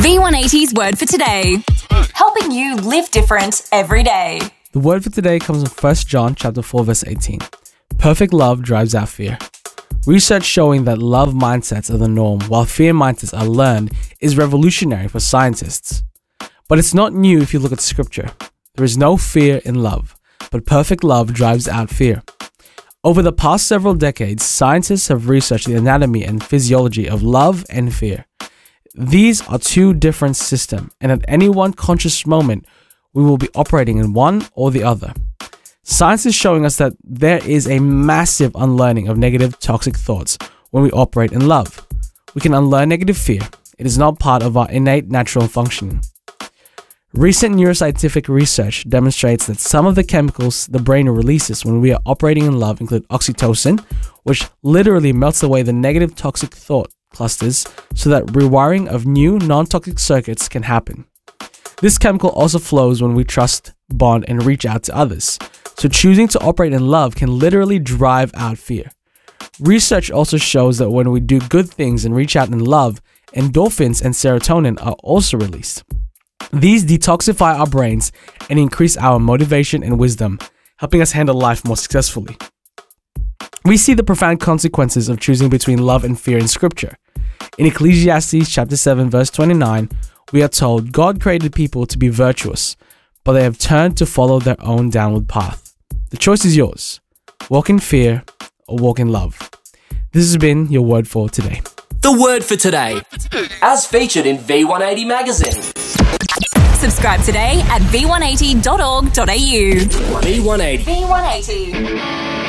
V180's word for today. Helping you live different every day. The word for today comes from 1 John chapter 4 verse 18. Perfect love drives out fear. Research showing that love mindsets are the norm while fear mindsets are learned is revolutionary for scientists. But it's not new if you look at scripture. There is no fear in love, but perfect love drives out fear. Over the past several decades, scientists have researched the anatomy and physiology of love and fear. These are two different systems, and at any one conscious moment, we will be operating in one or the other. Science is showing us that there is a massive unlearning of negative, toxic thoughts when we operate in love. We can unlearn negative fear. It is not part of our innate natural functioning. Recent neuroscientific research demonstrates that some of the chemicals the brain releases when we are operating in love include oxytocin, which literally melts away the negative toxic thought clusters so that rewiring of new non-toxic circuits can happen. This chemical also flows when we trust, bond, and reach out to others. So choosing to operate in love can literally drive out fear. Research also shows that when we do good things and reach out in love, endorphins and serotonin are also released. These detoxify our brains and increase our motivation and wisdom, helping us handle life more successfully. We see the profound consequences of choosing between love and fear in Scripture. In Ecclesiastes chapter 7 verse 29, we are told God created people to be virtuous, but they have turned to follow their own downward path. The choice is yours. Walk in fear or walk in love. This has been your word for today. The word for today, as featured in V180 magazine. Subscribe today at v180.org.au. V180. V180.